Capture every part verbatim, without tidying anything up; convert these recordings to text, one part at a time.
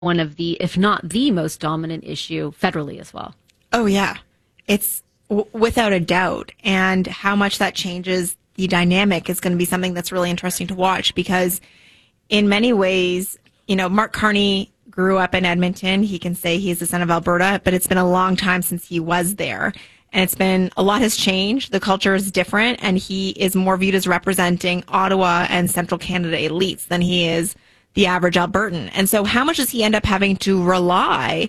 one of the, if not the most dominant issue federally as well. Oh, yeah. It's w- without a doubt. And how much that changes the dynamic is going to be something that's really interesting to watch, because in many ways, you know, Mark Carney grew up in Edmonton. He can say he's the son of Alberta, but it's been a long time since he was there. And it's been, a lot has changed. The culture is different, and he is more viewed as representing Ottawa and Central Canada elites than he is the average Albertan. And so how much does he end up having to rely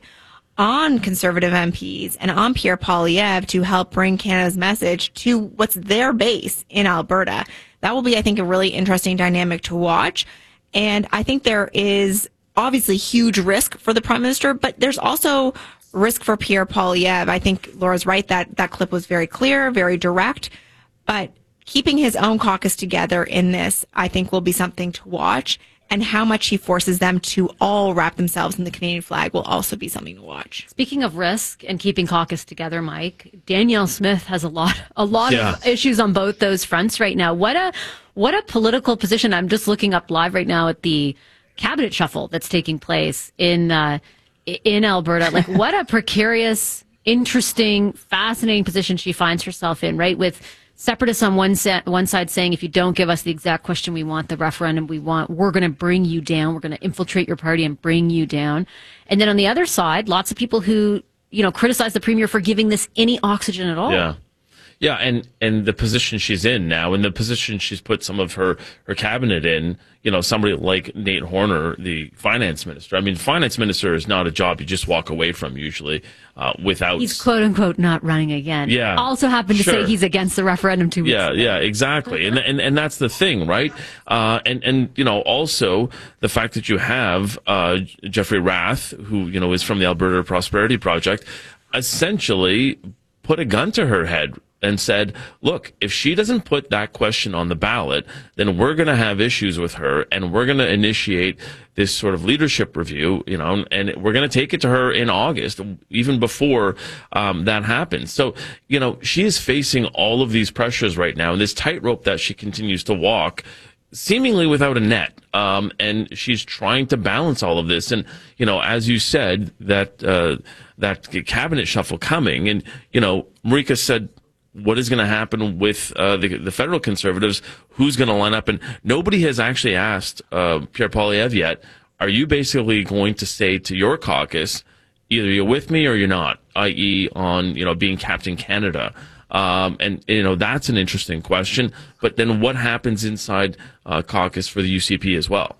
on Conservative M Ps and on Pierre Poilievre to help bring Canada's message to what's their base in Alberta? That will be, I think, a really interesting dynamic to watch. And I think there is obviously huge risk for the Prime Minister, but there's also risk for Pierre Poilievre. I think Laura's right that that clip was very clear, very direct, but keeping his own caucus together in this, I think, will be something to watch. And how much he forces them to all wrap themselves in the Canadian flag will also be something to watch. Speaking of risk and keeping caucus together, Mike, Danielle Smith has a lot, a lot yeah. of issues on both those fronts right now. What a, what a political position. I'm just looking up live right now at the cabinet shuffle that's taking place in, uh, in Alberta. Like, what a precarious, interesting, fascinating position she finds herself in, right? With separatists on one, set, one side saying, if you don't give us the exact question we want, the referendum we want, we're going to bring you down. We're going to infiltrate your party and bring you down. And then on the other side, lots of people who, you know, criticize the premier for giving this any oxygen at all. Yeah. Yeah, and, and the position she's in now, and the position she's put some of her, her cabinet in, you know, somebody like Nate Horner, the finance minister. I mean, finance minister is not a job you just walk away from usually uh, without... He's quote-unquote not running again. Yeah. Also happened to sure. say he's against the referendum two weeks yeah, ago. Yeah, exactly. and, and and that's the thing, right? Uh, and, and, you know, also the fact that you have uh, Jeffrey Rath, who, you know, is from the Alberta Prosperity Project, essentially put a gun to her head and said, look, if she doesn't put that question on the ballot, then we're going to have issues with her, and we're going to initiate this sort of leadership review, you know, and we're going to take it to her in August, even before um, that happens. So, you know, she is facing all of these pressures right now, and this tightrope that she continues to walk, seemingly without a net. Um, and she's trying to balance all of this. And, you know, as you said, that, uh, that cabinet shuffle coming, and, you know, Marika said, what is going to happen with uh, the, the federal Conservatives? Who's going to line up? And nobody has actually asked uh, Pierre Poilievre yet, are you basically going to say to your caucus, either you're with me or you're not, that is on, you know, being Captain Canada? Um, and, you know, that's an interesting question. But then what happens inside uh, caucus for the U C P as well?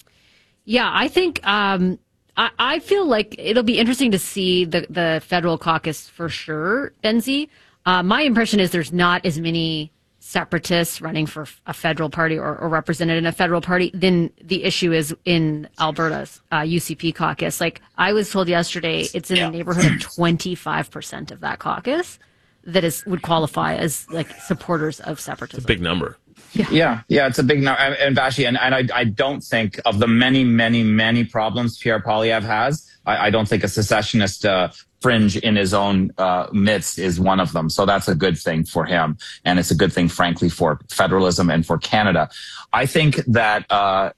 Yeah, I think um, I, I feel like it'll be interesting to see the, the federal caucus for sure, Benzie. Uh, my impression is there's not as many separatists running for a federal party or, or represented in a federal party than the issue is in Alberta's uh, U C P caucus. Like, I was told yesterday, it's in yeah. the neighborhood of twenty-five percent of that caucus that is would qualify as like supporters of separatism. It's a big number. Yeah, yeah, yeah it's a big number. And Vassy, and, and I, I don't think of the many, many, many problems Pierre Poilievre has, I, I don't think a secessionist uh, fringe in his own uh, midst is one of them. So that's a good thing for him. And it's a good thing, frankly, for federalism and for Canada. I think that uh,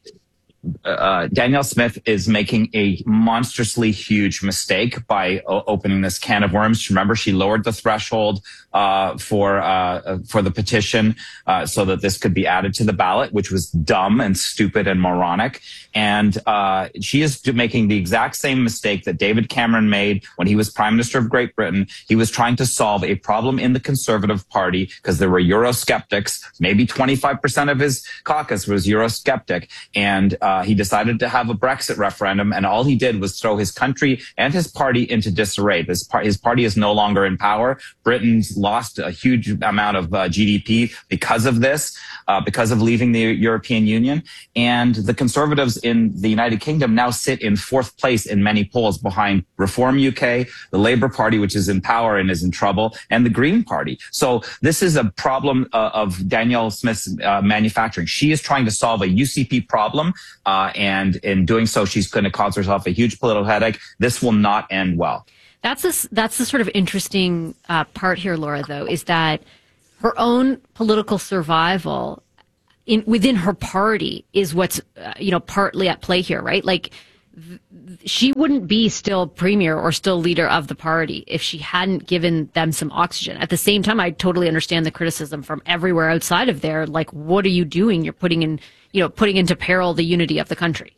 uh, Danielle Smith is making a monstrously huge mistake by o- opening this can of worms. Remember, she lowered the threshold uh, for uh, for the petition uh, so that this could be added to the ballot, which was dumb and stupid and moronic. And uh, she is making the exact same mistake that David Cameron made when he was Prime Minister of Great Britain. He was trying to solve a problem in the Conservative Party because there were Eurosceptics. Maybe twenty-five percent of his caucus was Eurosceptic. And uh, he decided to have a Brexit referendum. And all he did was throw his country and his party into disarray. His, par- his party is no longer in power. Britain's lost a huge amount of uh, G D P because of this, uh, because of leaving the European Union. And the Conservatives in the United Kingdom now sit in fourth place in many polls behind Reform U K, the Labour Party, which is in power and is in trouble, and the Green Party. So this is a problem uh, of Danielle Smith's uh, manufacturing. She is trying to solve a U C P problem, uh, and in doing so, she's going to cause herself a huge political headache. This will not end well. That's the, that's the sort of interesting uh, part here, Laura, though, is that her own political survival in within her party is what's uh, you know partly at play here, right? Like, she wouldn't be still premier or still leader of the party if she hadn't given them some oxygen. At the same time, I totally understand the criticism from everywhere outside of there. Like, what are you doing? You're putting in, you know, putting into peril the unity of the country.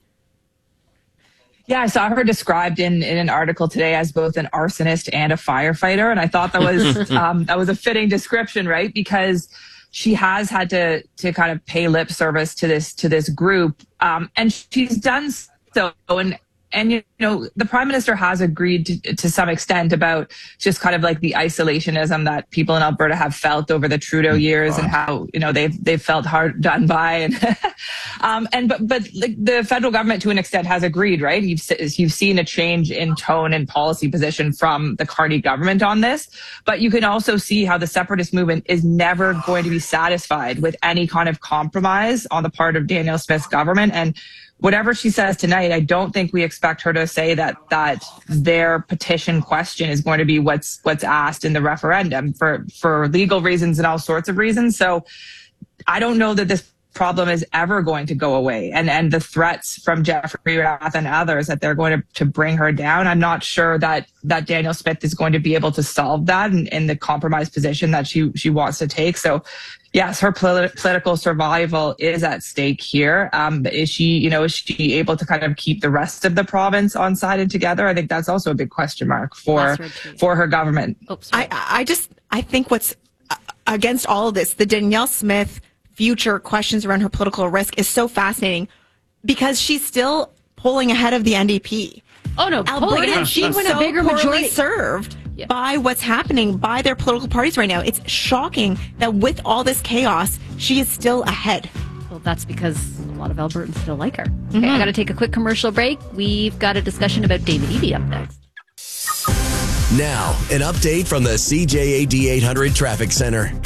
Yeah, I saw her described in, in an article today as both an arsonist and a firefighter. And I thought that was, um, that was a fitting description, right? Because she has had to, to kind of pay lip service to this, to this group. Um, and she's done so. And, and, you know, the prime minister has agreed to, to some extent about just kind of like the isolationism that people in Alberta have felt over the Trudeau years and how, you know, they've, they've felt hard done by. And, um, and, but, but like the federal government to an extent has agreed, right? You've, you've seen a change in tone and policy position from the Carney government on this, but you can also see how the separatist movement is never going to be satisfied with any kind of compromise on the part of Danielle Smith's government. And whatever she says tonight, I don't think we expect her to say that that their petition question is going to be what's what's asked in the referendum for for legal reasons and all sorts of reasons. So I don't know that this problem is ever going to go away. And and the threats from Jeffrey Rath and others that they're going to, to bring her down, I'm not sure that that Danielle Smith is going to be able to solve that in, in the compromise position that she she wants to take. So yes, her polit- political survival is at stake here. Um, is she, you know, is she able to kind of keep the rest of the province on side and together? I think that's also a big question mark for for her government. Oops, I I just I think what's against all of this, the Danielle Smith future questions around her political risk is so fascinating because she's still polling ahead of the N D P. Oh no, Alberta, she's so a bigger majority served yeah. by what's happening by their political parties right now. It's shocking that with all this chaos, she is still ahead. Well, that's because a lot of Albertans still like her. Okay, mm-hmm. I got to take a quick commercial break. We've got a discussion about David Eby up next. Now, an update from the C J A D eight hundred Traffic Center.